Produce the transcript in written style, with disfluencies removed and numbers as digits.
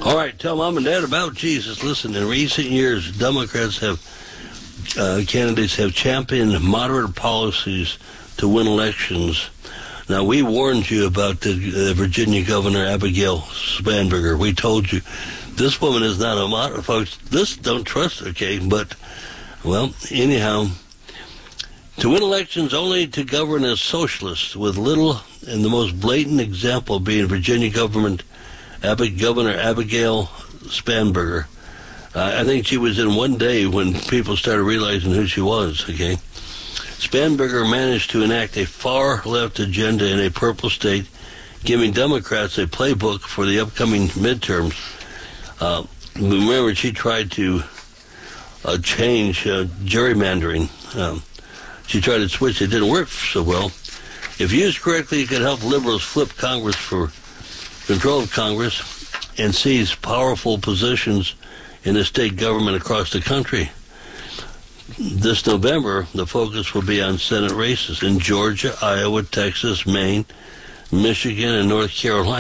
All right, tell Mom and Dad about Jesus. Listen, in recent years, Democrats candidates have championed moderate policies to win elections. Now, we warned you about the Virginia Governor Abigail Spanberger. We told you this woman is not a moderate, folks. Don't trust her, okay? But, well, anyhow, to win elections only to govern as socialists, with little and the most blatant example being Virginia Governor Abigail Spanberger. I think she was in one day when people started realizing who she was, okay? Spanberger managed to enact a far-left agenda in a purple state, giving Democrats a playbook for the upcoming midterms. Remember, she tried to change gerrymandering. She tried to switch. It didn't work so well. If used correctly, it could help liberals flip Congress for control of Congress and seize powerful positions in the state government across the country. This November, the focus will be on Senate races in Georgia, Iowa, Texas, Maine, Michigan, and North Carolina.